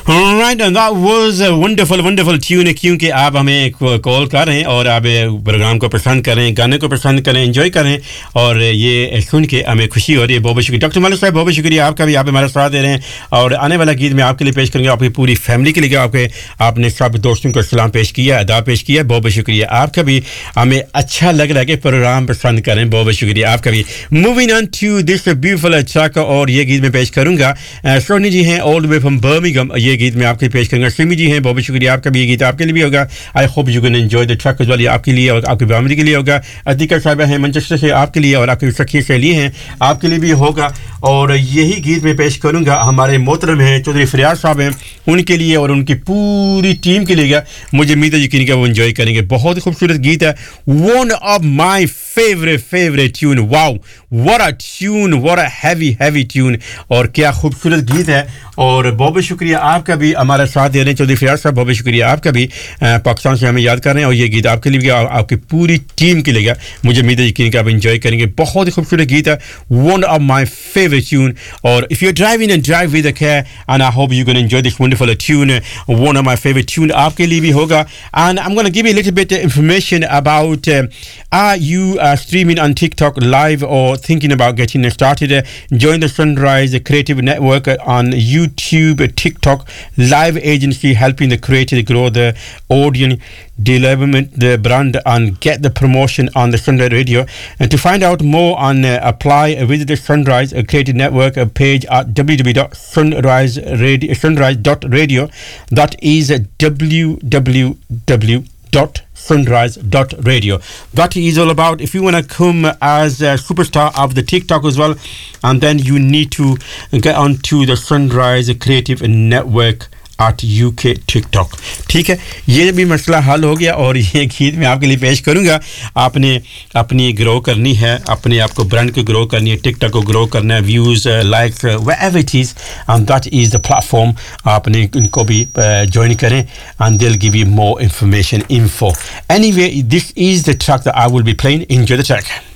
Right, and that was a wonderful tune क्योंकि आप हमें कॉल कर रहे हैं और आप प्रोग्राम को पसंद करें, गाने को पसंद करें, एंजॉय करें और ये सुन के हमें खुशी हो रही है. बहुत बहुत शुक्रिया डॉक्टर मलिक साहब, बहुत बहुत शुक्रिया आपका भी, आप हमारा साथ दे रहे हैं. और आने वाला गीत मैं आपके लिए पेश करूँगा, आपकी पूरी फैमिली के लिए. आपने सब दोस्तों को सलाम पेश किया, अदा पेश किया. बहुत बहुत शुक्रिया आपका भी, हमें अच्छा लग रहा है कि प्रोग्राम पसंद करें. बहुत बहुत शुक्रिया आपका भी. Moving on to this beautiful track और ये गीत मैं पेश करूँगा. सोनी जी हैं all the way from Birmingham, ये गीत मैं आपके पेश करूँगा. सिमी जी हैं, बहुत बहुत शुक्रिया आपका भी, ये गीत आपके लिए भी होगा. I hope you can enjoy the track as well. ये आपके लिए और आपकी फैमिली के लिए होगा. अतिका साहिबा हैं मैनचेस्टर से, आपके लिए, और आपकी सखी सहेली हैं आपके लिए भी होगा. और यही गीत मैं पेश करूँगा हमारे मोहतरम हैं चौधरी फरियाद साहब हैं, उनके लिए और उनकी पूरी टीम के लिए. मुझे उम्मीद है यकीन कि वो एंजॉय करेंगे. बहुत ही खूबसूरत गीत है, one of my favourite tune. Wow, what a tune, what a heavy tune, और क्या खूबसूरत गीत है. और बहुत बहुत शुक्रिया आपका भी, हमारा साथ दे रहे हैं चौधरी फरियाद साहब. बहुत बहुत शुक्रिया आपका भी, पाकिस्तान से हमें याद कर रहे हैं. और ये गीत आपके लिए भी, आपकी पूरी टीम के लिए. मुझे उम्मीद है यकीन कि आप एंजॉय करेंगे. बहुत ही खूबसूरत गीत है, one of my favourite tune. और if you are driving and drive with care, and I hope you can enjoy this wonderful tune. One of my favourite tune आपके लिए भी होगा. And I am gonna give you a little bit information about are you streaming on TikTok live or thinking about getting started? Join the Sunrise Creative Network on YouTube, TikTok, live agency helping the creators grow the audience, development the brand, and get the promotion on the Sunrise Radio. And to find out more on apply, visit the Sunrise Creative Network page at www.sunrise.radio. That is www.sunrise.radio. That is all about. If you want to come as a superstar of the TikTok as well, and then you need to get onto the Sunrise Creative Network at UK TikTok. ठीक है, ये भी मसला हल हो गया. और ये गीत मैं आपके लिए पेश करूँगा. आपने अपनी ग्रो करनी है, अपने आप को ब्रांड को ग्रो करनी है, टिकटॉक को ग्रो करना है, views, likes, wherever it is, and that is the platform. आपने इनको भी ज्वाइन करें and they'll give you more info. Anyway, this is the track that I will be playing. Enjoy the track.